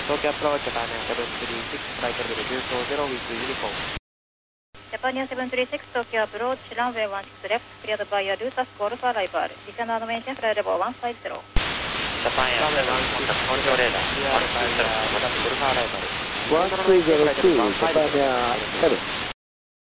Tokyo approach, Japan 736, flight level 240 with uniform. Japan 736, Tokyo approach, runway 16 left, cleared by a route call for arrival. Descend and maintain flight level 150. Japan 716, onshore radar, 120, call for arrival. 1302, Japan 7.